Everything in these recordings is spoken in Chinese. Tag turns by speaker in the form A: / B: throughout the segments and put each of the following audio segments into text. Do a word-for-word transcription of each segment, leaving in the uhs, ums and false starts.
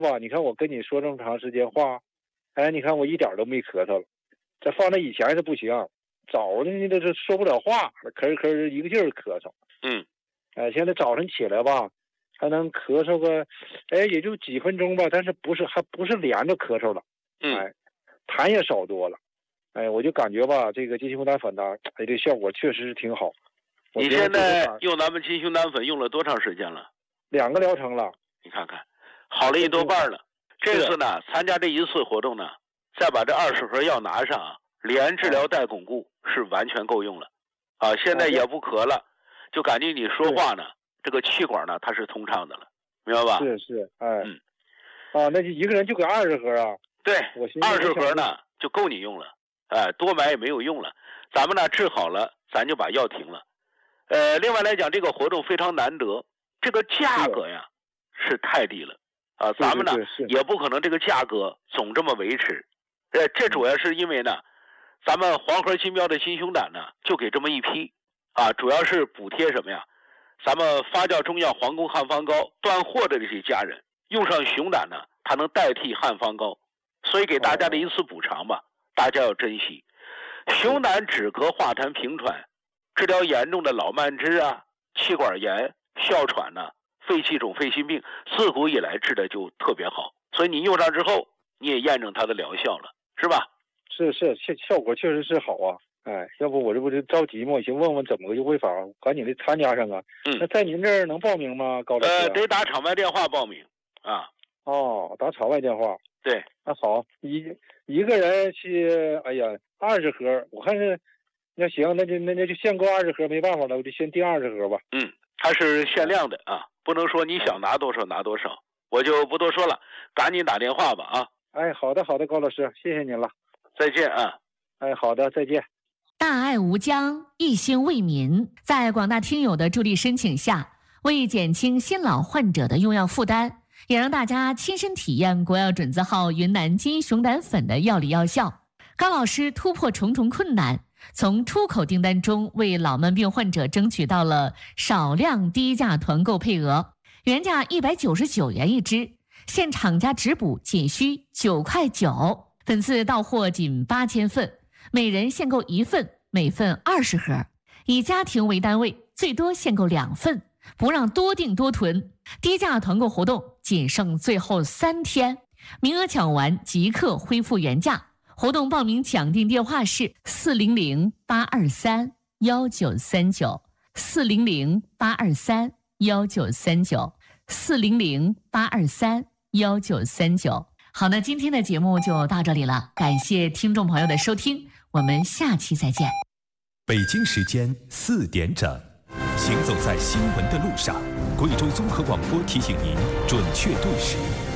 A: 吧，你看我跟你说这么长时间话，哎，你看我一点都没咳嗽了。这放在以前是不行，早上这是说不了话，咳咳一个劲儿咳嗽。
B: 嗯，
A: 哎，现在早上起来吧，还能咳嗽个，哎，也就几分钟吧，但是不是还不是连着咳嗽了，
B: 嗯，
A: 哎，痰也少多了。哎，我就感觉吧，这个金熊胆粉呢，哎，这效果确实是挺好。
B: 你现在用咱们金熊胆粉用了多长时间了？
A: 两个疗程了。
B: 你看看，好了一多半了。这次呢，参加这一次活动呢，再把这二十盒药拿上啊，连治疗带巩固是完全够用了。啊，现在也不咳了，就感觉你说话呢，这个气管呢它是通畅的了，明白吧？
A: 是是，哎，
B: 嗯，
A: 啊，那就一个人就给二十盒啊？
B: 对，二十盒呢就够你用了，哎，多买也没有用了。咱们呢治好了，咱就把药停了。呃，另外来讲，这个活动非常难得，这个价格呀是太低了啊，咱们呢也不可能这个价格总这么维持。呃，这主要是因为呢，咱们黄河金标的金熊胆呢就给这么一批啊，主要是补贴什么呀？咱们发酵中药皇宫汉方膏断货的这些家人用上熊胆呢，它能代替汉方膏，所以给大家的一次补偿吧，大家要珍惜。熊胆止咳化痰平喘，治疗严重的老慢支啊、气管炎、哮喘呐、啊、肺气肿、肺心病，自古以来治的就特别好。所以你用上之后，你也验证它的疗效了，是吧？
A: 是是，效效果确实是好啊。哎，要不我这不就着急吗？我寻问问怎么个优惠法，赶紧的参加上啊。
B: 嗯，
A: 那在您这儿能报名吗，高老师？
B: 呃，得打场外电话报名啊。
A: 哦，打场外电话。
B: 对，
A: 那好，一一个人去，哎呀，二十盒，我看是，那行，那就那那就限购二十盒，没办法了，我就先订二十盒吧。
B: 嗯，它是限量的啊，不能说你想拿多少拿多少，我就不多说了，赶紧打电话吧啊。
A: 哎，好的好的，高老师，谢谢您了，
B: 再见啊。
A: 哎，好的，再见。
C: 大爱无疆，一心为民，在广大听友的助力申请下，为减轻新老患者的用药负担，也让大家亲身体验国药准字号云南金熊胆粉的药理药效。高老师突破重重困难，从出口订单中为老慢病患者争取到了少量低价团购配额，原价一百九十九元一支，现厂家直补仅需九块九，本次到货仅八千份，每人限购一份，每份二十盒，以家庭为单位，最多限购两份，不让多订多囤。低价团购活动仅剩最后三天，名额抢完即刻恢复原价。活动报名抢订电话是四零零八二三幺九三九，四零零八二三幺九三九，四零零八二三幺九三九。好，那今天的节目就到这里了，感谢听众朋友的收听，我们下期再见。
D: 北京时间四点整，行走在新闻的路上，贵州综合广播提醒您准确对时。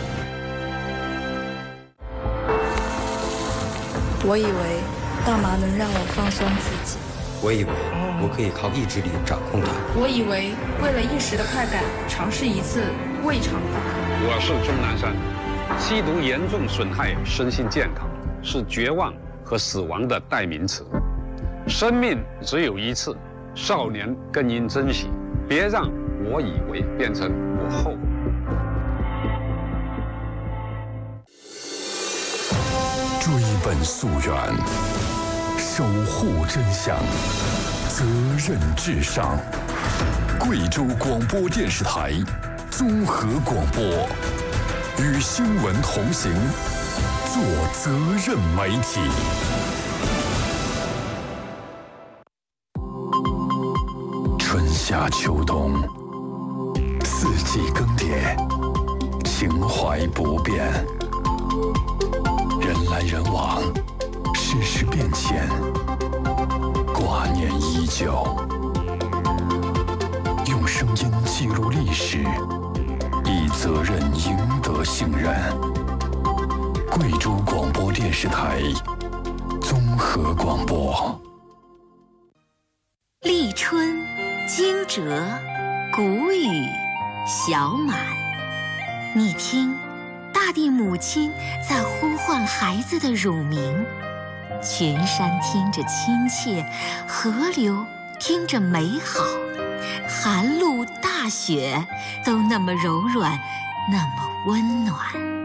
E: 我以为大麻能让我放松自己，
F: 我以为我可以靠意志力掌控它，
G: 我以为为了一时的快感，尝试一次未尝不可。
H: 我是钟南山。吸毒严重损害身心健康，是绝望和死亡的代名词。生命只有一次，少年更应珍惜，别让我以为变成我后悔。
I: 追本溯源，守护真相，责任至上。贵州广播电视台综合广播，与新闻同行，做责任媒体。春夏秋冬，四季更迭，情怀不变。人来人往，世事变迁，挂念依旧。用声音记录历史，以责任赢得信任。贵州广播电视台综合广播。
J: 立春，惊蛰，谷雨，小满。你听，大地母亲在呼唤孩子的乳名，群山听着亲切，河流听着美好，寒露大雪都那么柔软， 那么温暖。